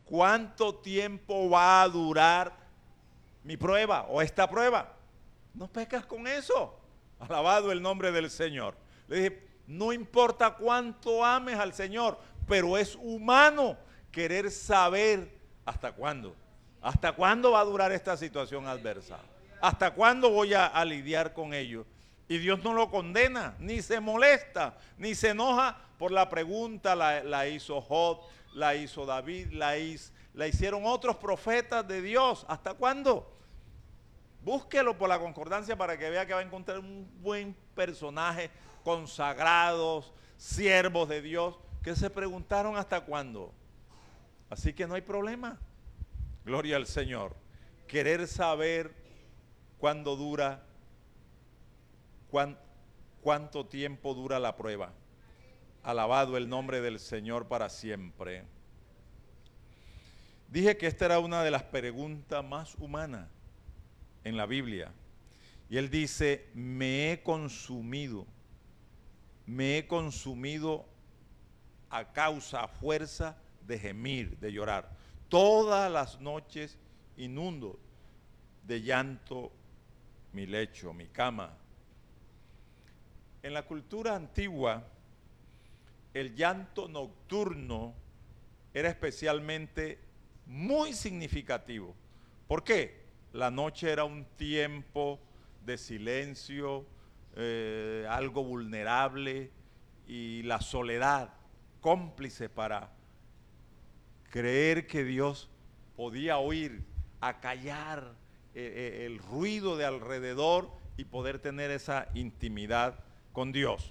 ¿cuánto tiempo va a durar mi prueba o esta prueba? No pecas con eso. Alabado el nombre del Señor. Le dije, no importa cuánto ames al Señor, pero es humano querer saber hasta cuándo. ¿Hasta cuándo va a durar esta situación adversa? ¿Hasta cuándo voy a lidiar con ello? Y Dios no lo condena, ni se molesta, ni se enoja por la pregunta. La hizo Job, la hizo David, la hicieron otros profetas de Dios. ¿Hasta cuándo? Búsquelo por la concordancia para que vea que va a encontrar un buen personaje, consagrados, siervos de Dios, que se preguntaron hasta cuándo. Así que no hay problema. Gloria al Señor. Querer saber cuándo dura, cuánto tiempo dura la prueba. Alabado el nombre del Señor para siempre. Dije que esta era una de las preguntas más humanas en la Biblia. Y él dice, me he consumido a causa, a fuerza de gemir, de llorar. Todas las noches inundo de llanto mi lecho, mi cama. En la cultura antigua, el llanto nocturno era especialmente muy significativo. ¿Por qué? La noche era un tiempo de silencio, algo vulnerable, y la soledad cómplice para creer que Dios podía oír, acallar el ruido de alrededor y poder tener esa intimidad con Dios.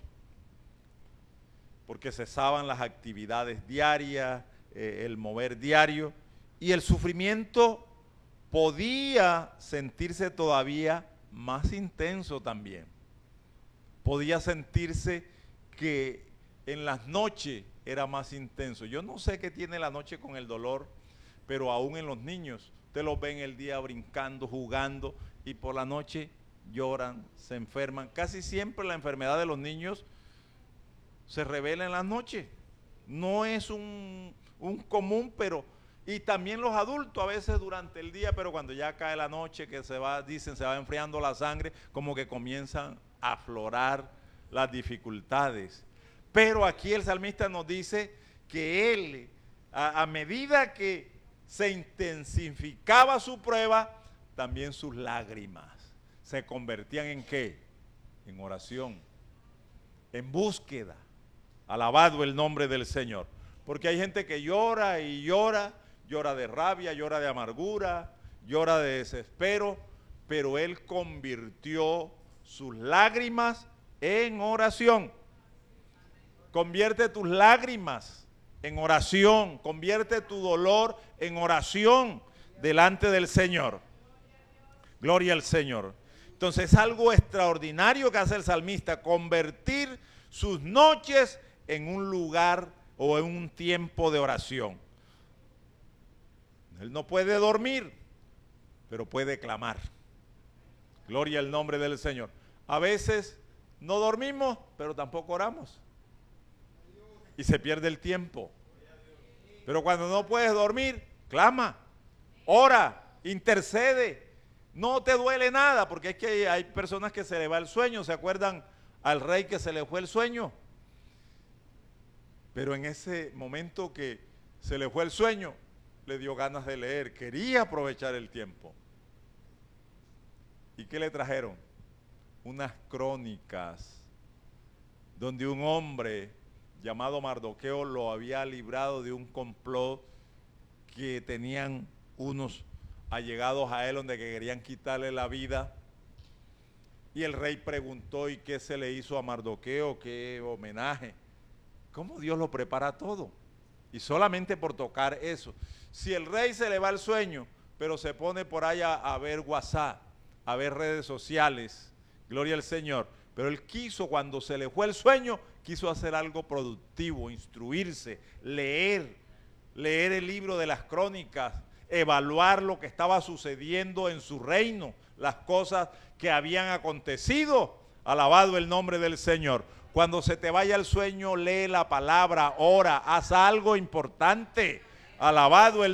Porque cesaban las actividades diarias, el mover diario, y el sufrimiento podía sentirse todavía más intenso también. Podía sentirse que en las noches era más intenso. Yo no sé qué tiene la noche con el dolor, pero aún en los niños, usted los ve en el día brincando, jugando, y por la noche lloran, se enferman. Casi siempre la enfermedad de los niños se revela en las noches. No es un común, pero... Y también los adultos a veces durante el día, pero cuando ya cae la noche, que se va enfriando la sangre, como que comienzan a aflorar las dificultades. Pero aquí el salmista nos dice que él, a medida que se intensificaba su prueba, también sus lágrimas se convertían ¿en qué? En oración, en búsqueda. Alabado el nombre del Señor. Porque hay gente que llora y llora, llora de rabia, llora de amargura, llora de desespero, pero él convirtió sus lágrimas en oración. Convierte tus lágrimas en oración, convierte tu dolor en oración delante del Señor. Gloria al Señor. Entonces es algo extraordinario que hace el salmista, convertir sus noches en un lugar o en un tiempo de oración. Él no puede dormir, pero puede clamar. Gloria al nombre del Señor. A veces no dormimos, pero tampoco oramos. Y se pierde el tiempo. Pero cuando no puedes dormir, clama, ora, intercede. No te duele nada, porque es que hay personas que se le va el sueño. ¿Se acuerdan al rey que se le fue el sueño? Pero en ese momento que se le fue el sueño, le dio ganas de leer, quería aprovechar el tiempo. ¿Y qué le trajeron? Unas crónicas donde un hombre llamado Mardoqueo lo había librado de un complot que tenían unos allegados a él donde querían quitarle la vida. Y el rey preguntó, ¿y qué se le hizo a Mardoqueo? ¿Qué homenaje? ¿Cómo Dios lo prepara todo? Y solamente por tocar eso. Si el rey se le va el sueño, pero se pone por allá a ver WhatsApp, a ver redes sociales, gloria al Señor. Pero él quiso, cuando se le fue el sueño, quiso hacer algo productivo, instruirse, leer el libro de las crónicas, evaluar lo que estaba sucediendo en su reino, las cosas que habían acontecido. Alabado el nombre del Señor. Cuando se te vaya el sueño, lee la palabra, ora, haz algo importante. Alabado el